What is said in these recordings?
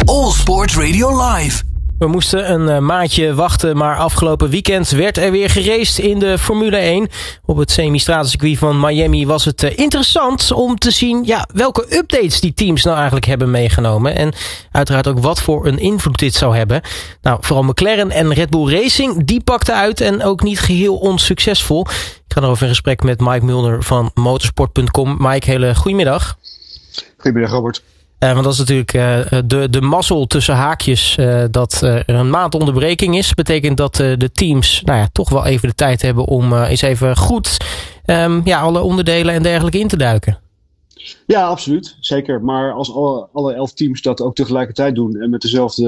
All Sport Radio Live. We moesten een maandje wachten, maar afgelopen weekend werd er weer geraced in de Formule 1. Op het semi-stratencircuit van Miami was het interessant om te zien welke updates die teams nou eigenlijk hebben meegenomen. En uiteraard ook wat voor een invloed dit zou hebben. Nou, vooral McLaren en Red Bull Racing, die pakten uit en ook niet geheel onsuccesvol. Ik ga erover in gesprek met Mike Mulder van motorsport.com. Mike, hele goedemiddag. Goedemiddag, Robert. Want dat is natuurlijk de mazzel tussen haakjes dat er een maand onderbreking is. Betekent dat de teams toch wel even de tijd hebben om eens even goed alle onderdelen en dergelijke in te duiken. Ja, absoluut. Zeker. Maar als alle 11 teams dat ook tegelijkertijd doen en met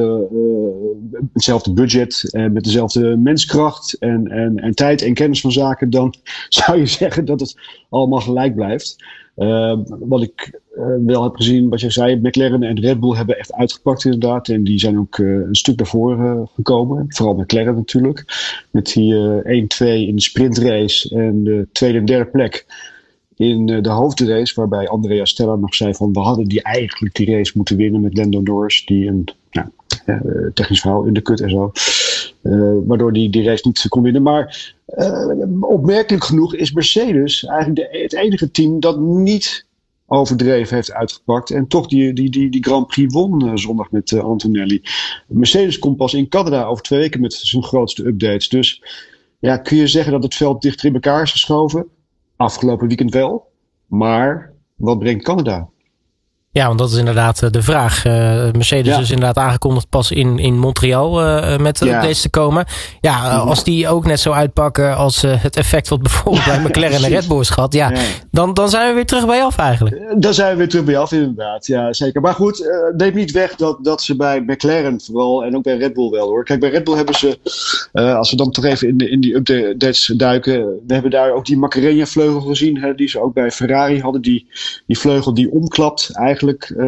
hetzelfde budget en met dezelfde menskracht en tijd en kennis van zaken, dan zou je zeggen dat het allemaal gelijk blijft. Wat ik wel heb gezien, wat je zei, McLaren en Red Bull hebben echt uitgepakt inderdaad. En die zijn ook een stuk naar voren gekomen. Vooral McLaren natuurlijk. Met die 1-2 in de sprintrace en de tweede en derde plek in de hoofdrace. Waarbij Andrea Stella nog zei van we hadden eigenlijk die race moeten winnen met Lando Norris. Die een technisch verhaal in de kut en zo. Waardoor die race niet kon winnen. Maar opmerkelijk genoeg is Mercedes eigenlijk het enige team dat niet overdreven heeft uitgepakt. En toch die Grand Prix won zondag met Antonelli. Mercedes komt pas in Canada over 2 weken met zijn grootste updates. Dus kun je zeggen dat het veld dichter in elkaar is geschoven? Afgelopen weekend wel. Maar wat brengt Canada? Ja, want dat is inderdaad de vraag. Mercedes is inderdaad aangekondigd pas in Montreal met updates te komen. Als die ook net zo uitpakken als het effect wat bijvoorbeeld bij McLaren en Red Bull is gehad. Dan zijn we weer terug bij af eigenlijk. Dan zijn we weer terug bij af inderdaad. Ja, zeker. Maar goed, neem niet weg dat ze bij McLaren vooral en ook bij Red Bull wel hoor. Kijk, bij Red Bull hebben ze, als we dan toch even in die updates duiken. We hebben daar ook die Macarena vleugel gezien. Die ze ook bij Ferrari hadden. Die vleugel die omklapt eigenlijk.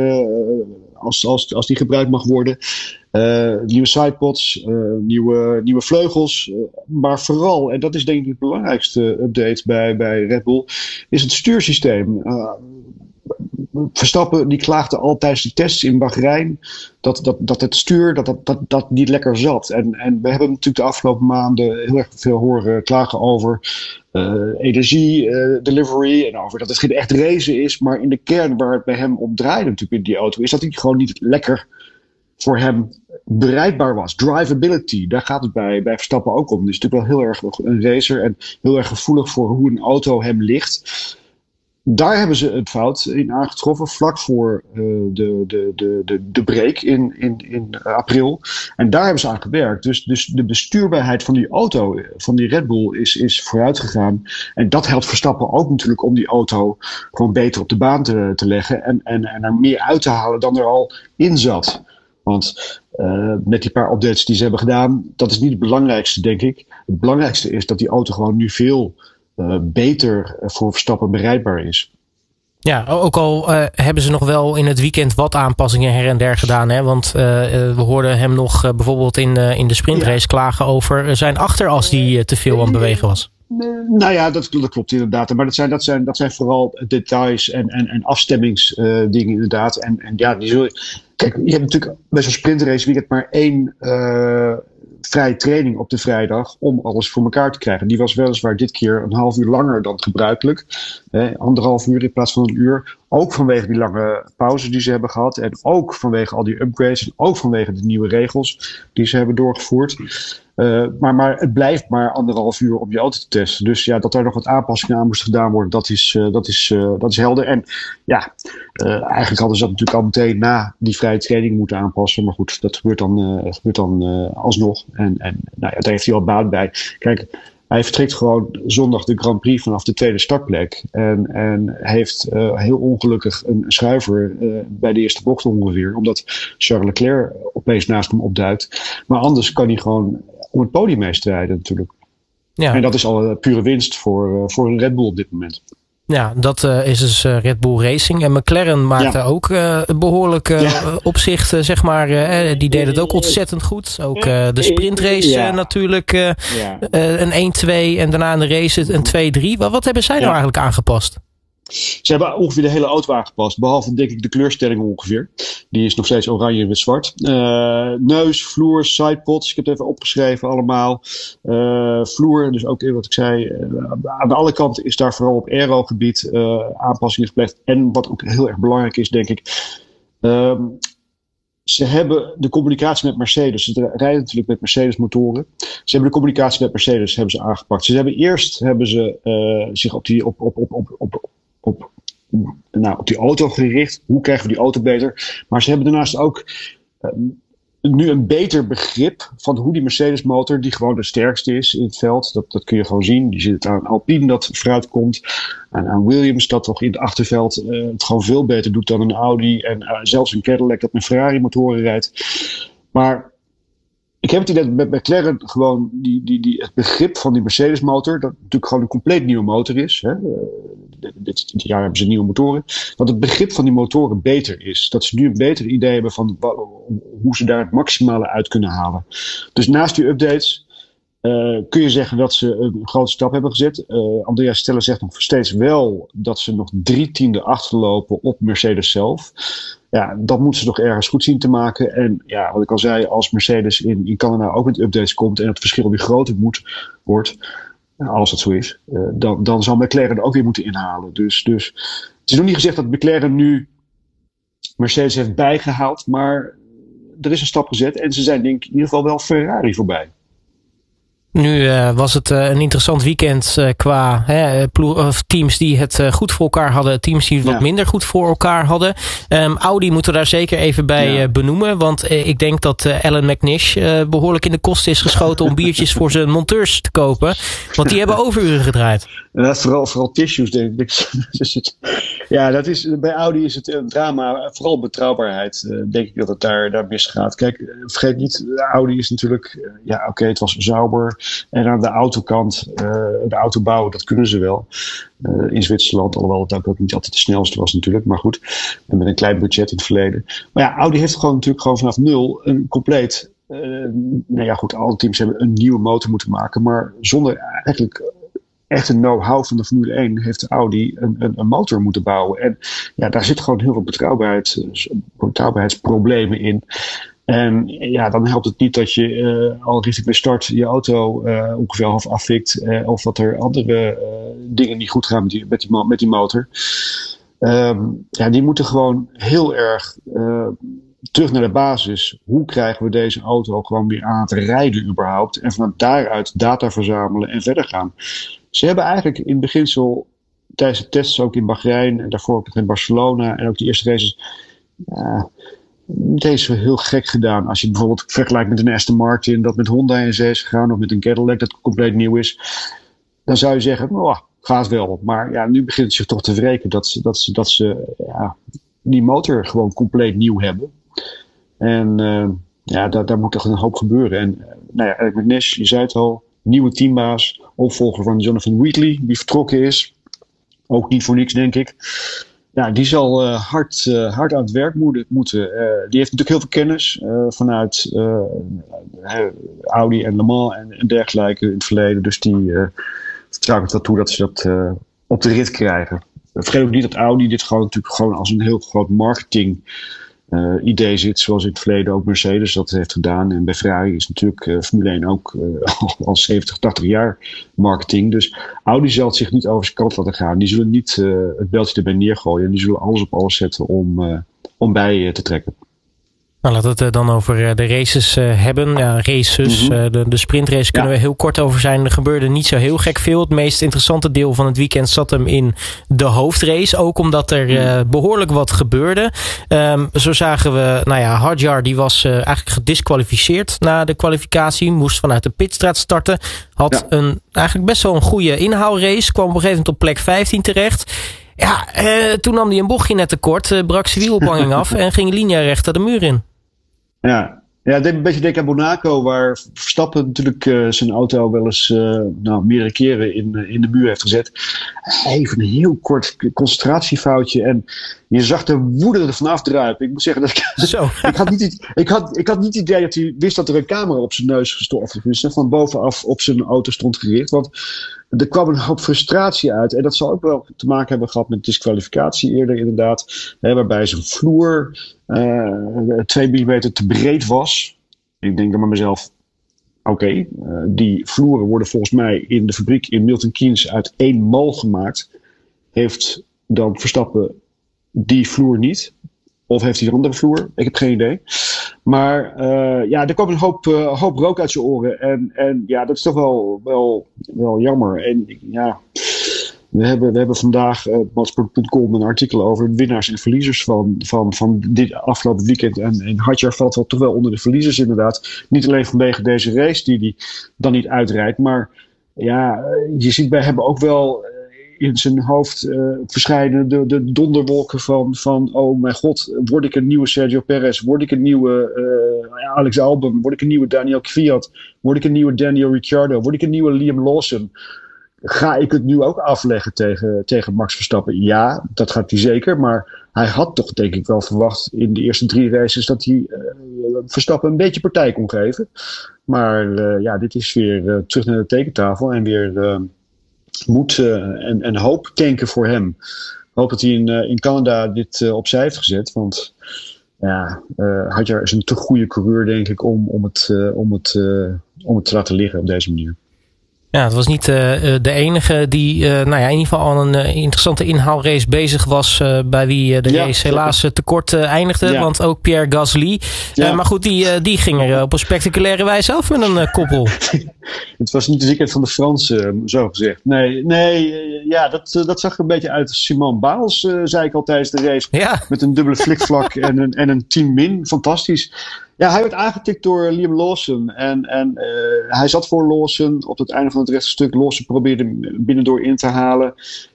Als die gebruikt mag worden. Nieuwe sidepods, nieuwe vleugels. Maar vooral, en dat is denk ik het belangrijkste update bij Red Bull, is het stuursysteem. Verstappen die klaagde al tijdens de tests in Bahrein dat het stuur dat niet lekker zat. En we hebben natuurlijk de afgelopen maanden heel erg veel horen klagen over energie, delivery en over dat het geen echt racen is. Maar in de kern waar het bij hem om draaide natuurlijk in die auto is dat hij gewoon niet lekker voor hem bereikbaar was. Drivability, daar gaat het bij Verstappen ook om. Hij is natuurlijk wel heel erg een racer en heel erg gevoelig voor hoe een auto hem ligt. Daar hebben ze het fout in aangetroffen vlak voor de break in april. En daar hebben ze aan gewerkt. Dus de bestuurbaarheid van die auto, van die Red Bull, is vooruit gegaan. En dat helpt Verstappen ook natuurlijk om die auto gewoon beter op de baan te leggen. En er meer uit te halen dan er al in zat. Want met die paar updates die ze hebben gedaan, dat is niet het belangrijkste, denk ik. Het belangrijkste is dat die auto gewoon nu veel beter voor Verstappen bereikbaar is. Ja, ook al hebben ze nog wel in het weekend wat aanpassingen her en der gedaan. Hè? Want we hoorden hem nog bijvoorbeeld in de sprintrace klagen over zijn achteras die te veel aan het bewegen was. Nou ja, dat klopt inderdaad. Maar dat zijn vooral details en afstemmingsdingen inderdaad. En die zullen. Kijk, je hebt natuurlijk bij zo'n sprintrace weekend maar 1 vrije training op de vrijdag om alles voor elkaar te krijgen. Die was weliswaar dit keer een half uur langer dan gebruikelijk. 1,5 uur in plaats van 1 uur. Ook vanwege die lange pauzes die ze hebben gehad. En ook vanwege al die upgrades. En ook vanwege de nieuwe regels die ze hebben doorgevoerd. Maar het blijft maar 1,5 uur om je auto te testen. Dus dat daar nog wat aanpassingen aan moesten gedaan worden, dat is helder. En eigenlijk hadden ze dat natuurlijk al meteen na die vrije training moeten aanpassen. Maar goed, dat gebeurt dan alsnog. En daar heeft hij al baat bij. Kijk, hij vertrekt gewoon zondag de Grand Prix vanaf de tweede startplek. En heeft heel ongelukkig een schuiver bij de eerste bocht ongeveer. Omdat Charles Leclerc opeens naast hem opduikt. Maar anders kan hij gewoon om het podium mee strijden natuurlijk. Ja. En dat is al pure winst voor een Red Bull op dit moment. Ja, dat is dus Red Bull Racing. En McLaren maakte ook behoorlijk opzicht, zeg maar. Die deden het ook ontzettend goed. Ook de sprintrace natuurlijk. Een 1-2 en daarna in de race een 2-3. Wat hebben zij nou eigenlijk aangepast? Ze hebben ongeveer de hele auto aangepast. Behalve, denk ik, de kleurstelling ongeveer. Die is nog steeds oranje met zwart. Neus, vloer, sidepods. Ik heb het even opgeschreven allemaal. Vloer, dus ook wat ik zei. Aan alle kanten is daar vooral op aerogebied aanpassingen gepleegd. En wat ook heel erg belangrijk is, denk ik. Ze hebben de communicatie met Mercedes. Ze rijden natuurlijk met Mercedes motoren. Ze hebben de communicatie met Mercedes aangepakt. Ze hebben zich op die auto gericht. Hoe krijgen we die auto beter? Maar ze hebben daarnaast ook nu een beter begrip van hoe die Mercedes motor, die gewoon de sterkste is in het veld. Dat kun je gewoon zien. Je ziet het aan Alpine dat vooruit komt. En aan Williams dat toch in het achterveld het gewoon veel beter doet dan een Audi. En zelfs een Cadillac dat met Ferrari motoren rijdt. Maar ik heb het idee dat met McLaren gewoon het begrip van die Mercedes motor, dat natuurlijk gewoon een compleet nieuwe motor is. Hè. Dit jaar hebben ze nieuwe motoren. Dat het begrip van die motoren beter is. Dat ze nu een beter idee hebben van hoe ze daar het maximale uit kunnen halen. Dus naast die updates kun je zeggen dat ze een grote stap hebben gezet. Andreas Stella zegt nog steeds wel dat ze nog 3/10 achterlopen op Mercedes zelf. Ja, dat moeten ze nog ergens goed zien te maken. En ja, wat ik al zei, als Mercedes in Canada ook met updates komt en het verschil weer groter wordt, als dat zo is, dan zal McLaren er ook weer moeten inhalen. Dus het is nog niet gezegd dat McLaren nu Mercedes heeft bijgehaald, maar er is een stap gezet en ze zijn denk ik in ieder geval wel Ferrari voorbij. Nu was het een interessant weekend qua teams die het goed voor elkaar hadden. Teams die het wat minder goed voor elkaar hadden. Audi moeten we daar zeker even bij benoemen. Want ik denk dat Alan McNish behoorlijk in de kosten is geschoten om biertjes voor zijn monteurs te kopen. Want die hebben overuren gedraaid. Vooral tissues, denk ik. Ja, bij Audi is het een drama. Vooral betrouwbaarheid, denk ik dat het daar misgaat. Kijk, vergeet niet, Audi is natuurlijk, het was sauber. En aan de autokant, de auto bouwen, dat kunnen ze wel. In Zwitserland, alhoewel het ook niet altijd de snelste was natuurlijk. Maar goed, en met een klein budget in het verleden. Maar ja, Audi heeft natuurlijk gewoon vanaf nul een compleet. Alle teams hebben een nieuwe motor moeten maken. Maar zonder eigenlijk echt een know-how van de Formule 1 heeft Audi een motor moeten bouwen. En ja, daar zit gewoon heel veel betrouwbaarheidsproblemen in. En ja, dan helpt het niet dat je al richting de start je auto ongeveer half afvikt. Of dat er andere dingen niet goed gaan met die motor. Die moeten gewoon heel erg terug naar de basis. Hoe krijgen we deze auto gewoon weer aan het rijden überhaupt? En vanuit daaruit data verzamelen en verder gaan. Ze hebben eigenlijk in het beginsel tijdens de tests ook in Bahrein en daarvoor ook in Barcelona en ook de eerste races niet eens zo heel gek gedaan. Als je bijvoorbeeld vergelijkt met een Aston Martin dat met Honda in zee is gegaan of met een Cadillac dat compleet nieuw is, dan zou je zeggen, gaat wel. Maar ja, nu begint het zich toch te wreken dat ze die motor gewoon compleet nieuw hebben. En daar moet toch een hoop gebeuren. En Eric McNish, je zei het al, nieuwe teambaas, opvolger van Jonathan Wheatley, die vertrokken is. Ook niet voor niks, denk ik. Ja, die zal hard aan het werk moeten. Die heeft natuurlijk heel veel kennis vanuit Audi en Le Mans en dergelijke in het verleden. Dus die vertrouw ik wel toe dat ze dat op de rit krijgen. Vergeet ook niet dat Audi dit natuurlijk gewoon als een heel groot marketing idee zit, zoals in het verleden ook Mercedes dat heeft gedaan. En bij Ferrari is natuurlijk Formule 1 ook al 70, 80 jaar marketing. Dus Audi zal het zich niet over zijn kant laten gaan. Die zullen niet het beltje erbij neergooien. En die zullen alles op alles zetten om bij te trekken. Nou, laten we het dan over de races hebben. Ja, races, de sprintrace kunnen we heel kort over zijn. Er gebeurde niet zo heel gek veel. Het meest interessante deel van het weekend zat hem in de hoofdrace. Ook omdat er behoorlijk wat gebeurde. Zo zagen we, Hadjar die was eigenlijk gedisqualificeerd na de kwalificatie. Moest vanuit de pitstraat starten. Had eigenlijk best wel een goede inhaalrace. Kwam op een gegeven moment op plek 15 terecht. Ja, toen nam hij een bochtje net te kort. Brak zijn wielophanging af en ging linearecht de muur in. Ja, het deed een beetje denken aan Monaco, waar Verstappen natuurlijk zijn auto wel eens meerdere keren in de muur heeft gezet. Even een heel kort concentratiefoutje. En Je zag de woede er vanaf druipen. Ik moet zeggen dat ik had niet het idee dat hij wist dat er een camera op zijn neus gestopt was. Van bovenaf op zijn auto stond gericht. Want er kwam een hoop frustratie uit. En dat zal ook wel te maken hebben gehad met disqualificatie eerder inderdaad. Waarbij zijn vloer 2 millimeter te breed was. Ik denk dan bij mezelf, oké, die vloeren worden volgens mij in de fabriek in Milton Keynes uit 1 mol gemaakt. Heeft dan Verstappen die vloer niet? Of heeft hij een andere vloer? Ik heb geen idee. Maar er kwam een hoop rook uit zijn oren. En ja, dat is toch wel jammer. En ja, we hebben vandaag op motorsport.com een artikel over de winnaars en verliezers van dit afgelopen weekend. En Hadjar valt wel toch wel onder de verliezers inderdaad. Niet alleen vanwege deze race die hij dan niet uitrijdt. Maar ja, je ziet, wij hebben ook wel in zijn hoofd verschijnen de donderwolken van oh mijn god, word ik een nieuwe Sergio Perez, word ik een nieuwe Alex Albon, word ik een nieuwe Daniel Kvyat, word ik een nieuwe Daniel Ricciardo, word ik een nieuwe Liam Lawson. Ga ik het nu ook afleggen tegen Max Verstappen? Ja, dat gaat hij zeker, maar hij had toch denk ik wel verwacht in de eerste 3 races dat hij Verstappen een beetje partij kon geven. Maar dit is weer terug naar de tekentafel en weer moed en hoop tanken voor hem. Ik hoop dat hij in Canada dit opzij heeft gezet. Want ja, Hadjar is een te goede coureur, denk ik, om het te laten liggen op deze manier. Ja, het was niet de enige die in ieder geval al een interessante inhaalrace bezig was. Bij wie de race helaas tekort eindigde. Ja. Want ook Pierre Gasly. Ja. Maar goed, die ging er op een spectaculaire wijze af met een koppel. Het was niet de weekend van de Fransen, zo gezegd. Nee, dat zag er een beetje uit als Simone Biles, zei ik al tijdens de race. Ja. Met een dubbele flikvlak en een 10 min. Fantastisch. Ja, hij werd aangetikt door Liam Lawson. En hij zat voor Lawson op het einde van het rechte stuk. Lawson probeerde binnendoor in te halen.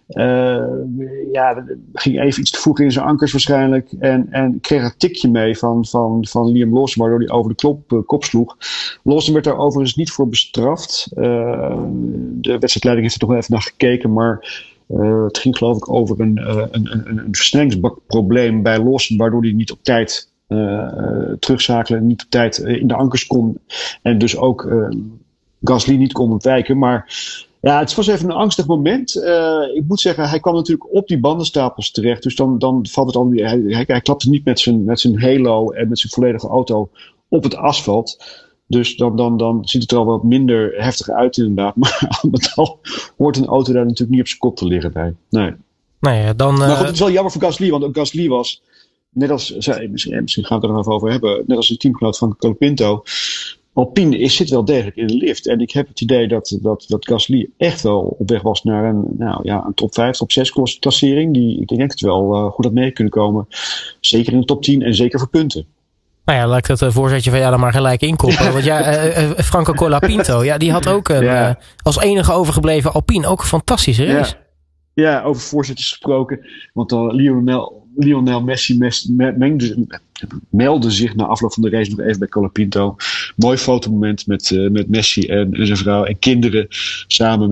Ging even iets te vroeg in zijn ankers waarschijnlijk. En kreeg een tikje mee van Liam Lawson, waardoor hij over de kop sloeg. Lawson werd daar overigens niet voor bestraft. De wedstrijdleiding heeft er toch even naar gekeken, maar het ging geloof ik over een versnellingsbakprobleem bij Lawson, waardoor hij niet op tijd terugschakelen en niet op tijd in de ankers kon. En dus ook Gasly niet kon ontwijken. Maar ja, het was even een angstig moment. Ik moet zeggen, hij kwam natuurlijk op die bandenstapels terecht. Dus dan valt het al. Hij klapte niet met zijn halo en met zijn volledige auto op het asfalt. Dus dan ziet het er al wat minder heftig uit inderdaad. Maar al met al hoort een auto daar natuurlijk niet op zijn kop te liggen bij. Nee. Nou ja, dan, maar goed, het is wel jammer voor Gasly, want ook Gasly was, net als, misschien gaan we het er nog even over hebben, net als een teamgenoot van Colapinto, Alpine zit wel degelijk in de lift. En ik heb het idee dat Gasly echt wel op weg was naar een top 5, top 6 klassering. Ik denk dat het wel goed had mee kunnen komen. Zeker in de top 10 en zeker voor punten. Nou ja, laat ik dat voorzetje van jou dan maar gelijk inkoppelen. Want Franco Colapinto, die had ook als enige overgebleven Alpine ook een fantastische race. Ja, over voorzetjes gesproken. Want Lionel Messi meldde zich na afloop van de race nog even bij Colapinto. Mooi fotomoment met Messi en zijn vrouw en kinderen samen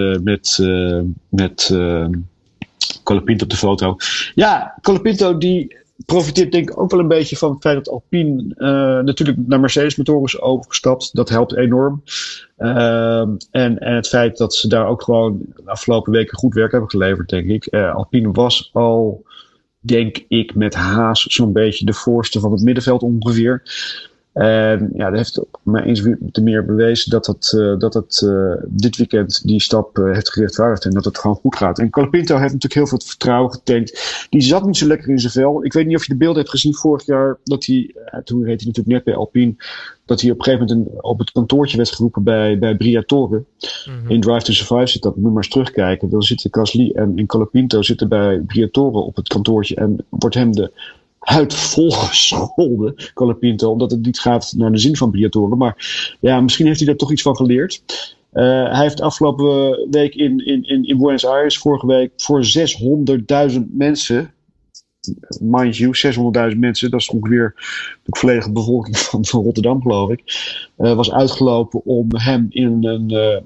met Colapinto op de foto. Ja, Colapinto die profiteert denk ik ook wel een beetje van het feit dat Alpine natuurlijk naar Mercedes motoren is overgestapt. Dat helpt enorm. En het feit dat ze daar ook gewoon de afgelopen weken goed werk hebben geleverd, denk ik. Alpine was al, denk ik, met Haas zo'n beetje de voorste van het middenveld ongeveer. En dat heeft mij eens te meer bewezen dat het dit weekend die stap heeft gerechtvaardigd en dat het gewoon goed gaat. En Colapinto heeft natuurlijk heel veel vertrouwen getankt. Die zat niet zo lekker in zijn vel. Ik weet niet of je de beelden hebt gezien vorig jaar, dat hij, toen reed hij natuurlijk net bij Alpine, dat hij op een gegeven moment op het kantoortje werd geroepen bij Briatore. Mm-hmm. In Drive to Survive zit dat, moet maar eens terugkijken. Dan zitten Gasly en Colapinto zitten bij Briatore op het kantoortje en wordt hem de huid volgescholden, Colapinto, omdat het niet gaat naar de zin van Briatore. Maar ja, misschien heeft hij daar toch iets van geleerd. Hij heeft afgelopen week in Buenos Aires, vorige week, voor 600.000 mensen, mind you, 600.000 mensen, dat is ongeveer de volledige bevolking van Rotterdam, geloof ik, was uitgelopen om hem in een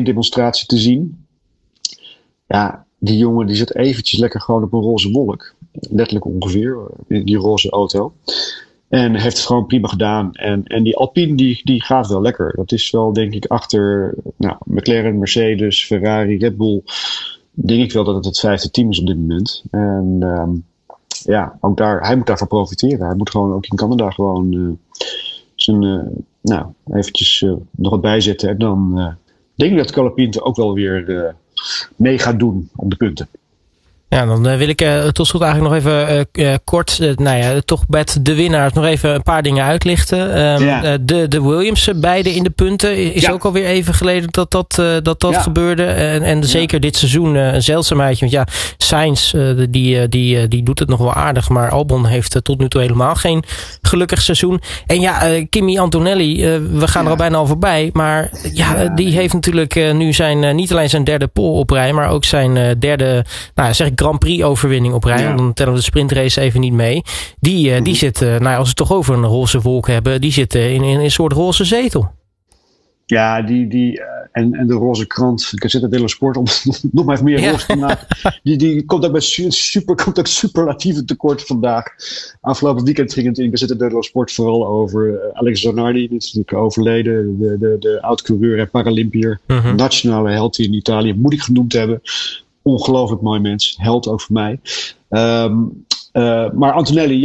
F1-demonstratie te zien. Ja, die jongen die zit eventjes lekker gewoon op een roze wolk. letterlijk ongeveer, in die roze auto. En heeft het gewoon prima gedaan. En die Alpine die gaat wel lekker. Dat is wel denk ik achter McLaren, Mercedes, Ferrari, Red Bull. Denk ik wel dat het 5e team is op dit moment. En ook hij moet daarvan profiteren. Hij moet gewoon ook in Canada gewoon eventjes nog wat bijzetten. En dan denk ik dat Colapinto ook wel weer mee gaat doen om de punten. Ja, dan wil ik tot slot eigenlijk nog even kort, toch met de winnaars nog even een paar dingen uitlichten. De Williams beide in de punten. Is ook alweer even geleden dat gebeurde. En zeker dit seizoen een zeldzaamheidje. Want Sainz die doet het nog wel aardig. Maar Albon heeft tot nu toe helemaal geen gelukkig seizoen. En Kimi Antonelli, we gaan er al bijna al voorbij. Maar die heeft natuurlijk nu niet alleen zijn derde pole op rij. Maar ook zijn derde, Grand Prix overwinning op rij. Dan tellen we de sprintrace even niet mee. Die zit, als we het toch over een roze wolk hebben, die zit in een soort roze zetel. Ja, en de roze krant. Ik zit het hele sport om nog maar even meer roze te maken. Die komt ook met superlatieve tekort vandaag. Afgelopen weekend ging het in Gazzetta dello Sport vooral over Alex Zanardi. Die is natuurlijk overleden. De oud-coureur en Paralympiër. Nationale held in Italië. Moet ik genoemd hebben. Ongelooflijk mooi mens. Held ook voor mij. Maar Antonelli,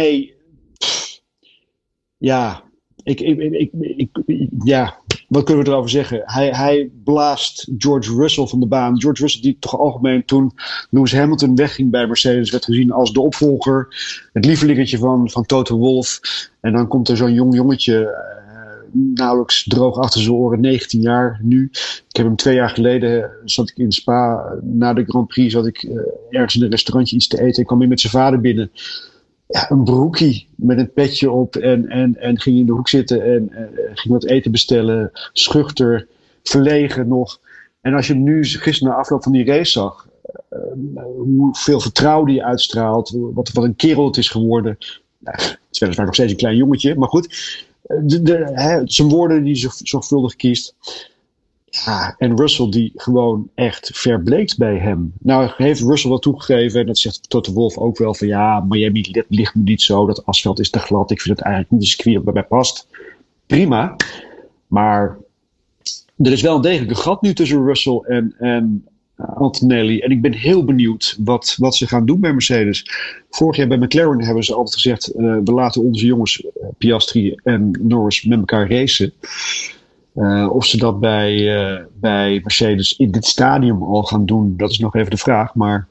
wat kunnen we erover zeggen? Hij blaast George Russell van de baan. George Russell die toch algemeen toen Lewis Hamilton wegging bij Mercedes werd gezien als de opvolger. Het lievelingetje van Toto Wolff. En dan komt er zo'n jong jongetje nauwelijks droog achter zijn oren, 19 jaar nu. Ik heb hem 2 jaar geleden, zat ik in Spa, na de Grand Prix zat ik ergens in een restaurantje iets te eten. Ik kwam weer met zijn vader binnen. Ja, een broekie met een petje op en ging in de hoek zitten en ging wat eten bestellen. Schuchter, verlegen nog. En als je hem nu gisteren na afloop van die race zag, hoeveel vertrouwen die uitstraalt, wat een kerel het is geworden. Het is weliswaar nog steeds een klein jongetje, maar goed. Zijn woorden die zorgvuldig kiest. Ja, en Russell die gewoon echt verbleekt bij hem. Nou heeft Russell wel toegegeven, en dat zegt Toto Wolff ook wel, van Miami ligt me niet zo, dat asfalt is te glad, ik vind het eigenlijk niet een circuit dat bij mij past. Prima, maar er is wel een degelijke gat nu tussen Russell en Antonelli. En ik ben heel benieuwd wat ze gaan doen bij Mercedes. Vorig jaar bij McLaren hebben ze altijd gezegd, we laten onze jongens Piastri en Norris met elkaar racen. Of ze dat bij Mercedes in dit stadium al gaan doen, dat is nog even de vraag. Maar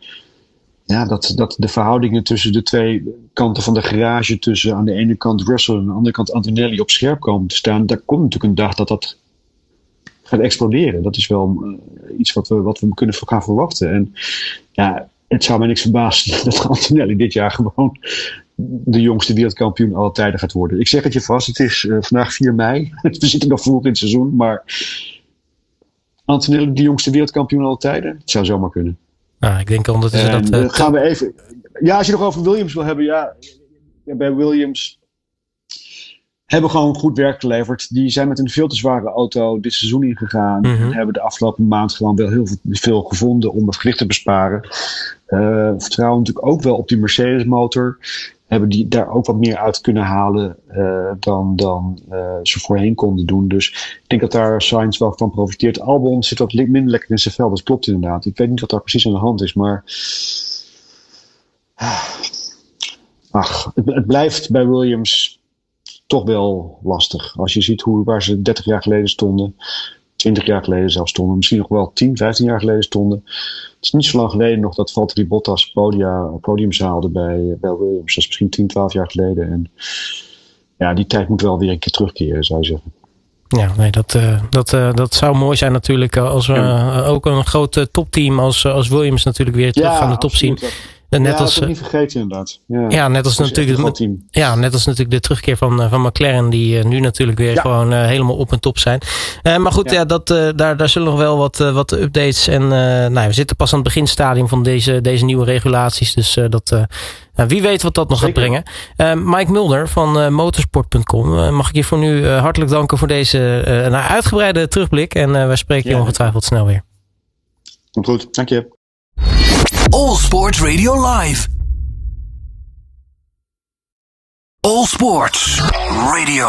dat de verhoudingen tussen de twee kanten van de garage, tussen aan de ene kant Russell en aan de andere kant Antonelli op scherp komen te staan, daar komt natuurlijk een dag dat gaat exploderen. Dat is wel iets wat we kunnen gaan verwachten. En het zou mij niks verbazen dat Antonelli dit jaar gewoon de jongste wereldkampioen aller tijden gaat worden. Ik zeg het je vast, het is vandaag 4 mei. We zitten nog vroeg in het seizoen, maar Antonelli de jongste wereldkampioen aller tijden? Het zou zomaar kunnen. Ik denk ondertussen dat... gaan we even... Ja, als je nog over Williams wil hebben, bij Williams hebben gewoon goed werk geleverd. Die zijn met een veel te zware auto dit seizoen ingegaan. En hebben de afgelopen maand gewoon wel heel veel gevonden om het gewicht te besparen. Vertrouwen natuurlijk ook wel op die Mercedes motor. Hebben die daar ook wat meer uit kunnen halen dan ze voorheen konden doen. Dus ik denk dat daar Sainz wel van profiteert. Albon zit wat minder lekker in zijn vel. Dat klopt inderdaad. Ik weet niet wat daar precies aan de hand is. Maar het blijft bij Williams toch wel lastig. Als je ziet waar ze 30 jaar geleden stonden, 20 jaar geleden zelfs stonden, misschien nog wel 10, 15 jaar geleden stonden. Het is niet zo lang geleden nog dat Valtteri Bottas podiums haalde bij Williams. Dat is misschien 10, 12 jaar geleden. En die tijd moet wel weer een keer terugkeren, zou je zeggen. Ja, nee, dat zou mooi zijn natuurlijk als we ook een groot topteam als Williams natuurlijk weer terug aan de top zien. Net als, dat niet vergeten inderdaad. Net als natuurlijk de terugkeer van McLaren, die nu natuurlijk weer gewoon helemaal op en top zijn. Maar goed, daar zullen nog wel wat updates. En we zitten pas aan het beginstadium van deze nieuwe regulaties. Dus wie weet wat dat nog gaat brengen. Mike Mulder van motorsport.com. Mag ik je voor nu hartelijk danken voor deze uitgebreide terugblik. En wij spreken je ongetwijfeld snel weer. Komt goed, dank je. All Sport Radio Live. All Sports Radio.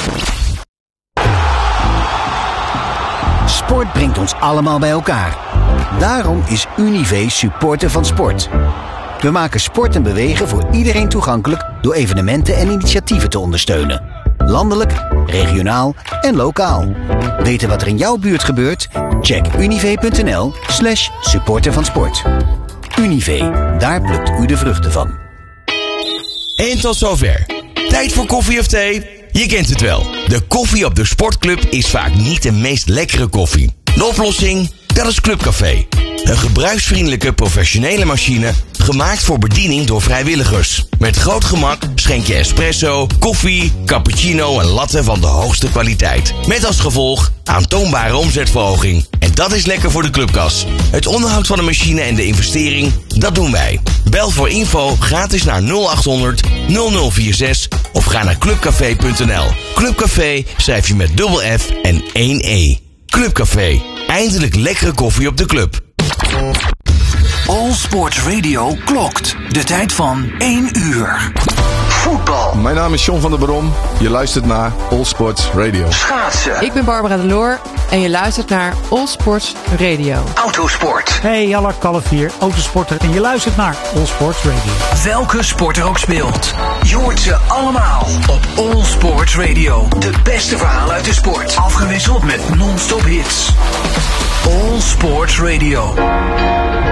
Sport brengt ons allemaal bij elkaar. Daarom is Univé supporter van sport. We maken sport en bewegen voor iedereen toegankelijk door evenementen en initiatieven te ondersteunen. Landelijk, regionaal en lokaal. Weten wat er in jouw buurt gebeurt? Check univé.nl/supporter van sport. Univé, daar plukt u de vruchten van. En tot zover. Tijd voor koffie of thee? Je kent het wel. De koffie op de sportclub is vaak niet de meest lekkere koffie. De oplossing? Dat is Clubcafé. Een gebruiksvriendelijke professionele machine gemaakt voor bediening door vrijwilligers. Met groot gemak schenk je espresso, koffie, cappuccino en latte van de hoogste kwaliteit. Met als gevolg aantoonbare omzetverhoging. En dat is lekker voor de clubkas. Het onderhoud van de machine en de investering, dat doen wij. Bel voor info gratis naar 0800 0046 of ga naar clubcafé.nl. Clubcafé schrijf je met dubbel F en 1 E. Clubcafé. Eindelijk lekkere koffie op de club. All Sports Radio klokt. De tijd van 1 uur. Voetbal. Mijn naam is John van der Brom. Je luistert naar All Sports Radio. Schaatsen. Ik ben Barbara de Loor en je luistert naar All Sports Radio. Autosport. Hey, Jalla Kalf hier, autosporter en je luistert naar All Sports Radio. Welke sport er ook speelt. Je hoort ze allemaal op All Sports Radio. De beste verhalen uit de sport. Afgewisseld met non-stop hits. All Sports Radio.